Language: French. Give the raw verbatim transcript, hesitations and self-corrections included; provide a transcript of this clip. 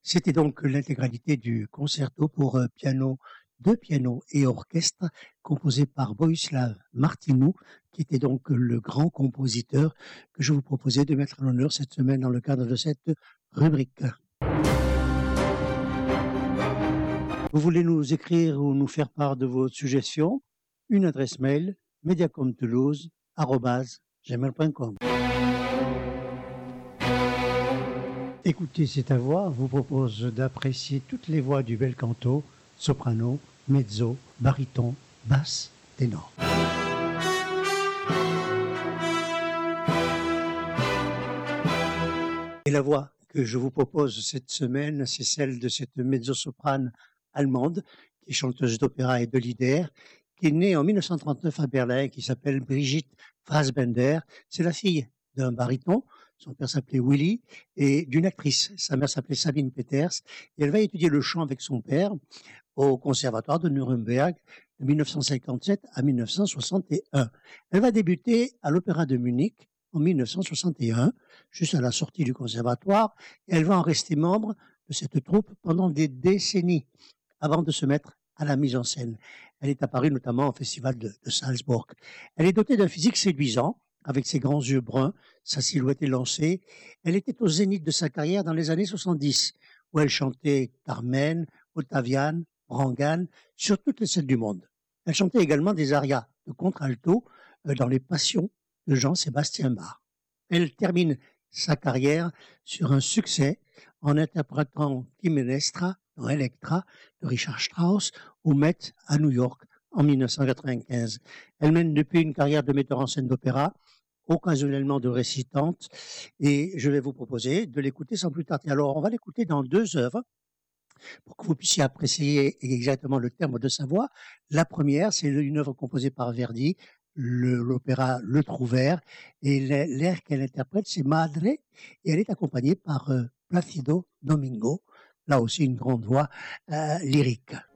C'était donc l'intégralité du concerto pour euh, piano, deux pianos et orchestre, composé par Bohuslav Martinou, qui était donc le grand compositeur que je vous proposais de mettre à l'honneur cette semaine dans le cadre de cette rubrique. Vous voulez nous écrire ou nous faire part de vos suggestions? Une adresse mail mediacomtoulouse arobase gmail point com. Écoutez, c'est à voix vous propose d'apprécier toutes les voix du bel canto, soprano, mezzo, baryton, basse, ténor. Et la voix que je vous propose cette semaine, c'est celle de cette mezzo-soprane allemande, qui est chanteuse d'opéra et de lieder, qui est née en mille neuf cent trente-neuf à Berlin, qui s'appelle Brigitte Fassbender. C'est la fille d'un baryton, son père s'appelait Willy, et d'une actrice. Sa mère s'appelait Sabine Peters, et elle va étudier le chant avec son père au conservatoire de Nuremberg de mille neuf cent cinquante-sept à mille neuf cent soixante et un. Elle va débuter à l'Opéra de Munich en mille neuf cent soixante et un, juste à la sortie du conservatoire, et elle va en rester membre de cette troupe pendant des décennies, avant de se mettre à la mise en scène. Elle est apparue notamment au festival de, de Salzbourg. Elle est dotée d'un physique séduisant, avec ses grands yeux bruns, sa silhouette élancée. Elle était au zénith de sa carrière dans les années soixante-dix, où elle chantait Carmen, Ottaviane, Brangan, sur toutes les scènes du monde. Elle chantait également des arias de contralto euh, dans les Passions de Jean-Sébastien Bach. Elle termine sa carrière sur un succès en interprétant Clitemnestra dans Elektra de Richard Strauss au Met à New York en mille neuf cent quatre-vingt-quinze. Elle mène depuis une carrière de metteur en scène d'opéra, occasionnellement de récitante, et je vais vous proposer de l'écouter sans plus tarder. Alors, on va l'écouter dans deux œuvres pour que vous puissiez apprécier exactement le terme de sa voix. La première, c'est une œuvre composée par Verdi, le, l'opéra Le Trouvère, et l'air qu'elle interprète, c'est Madre, et elle est accompagnée par euh, Placido Domingo, là aussi une grande voix euh, lyrique.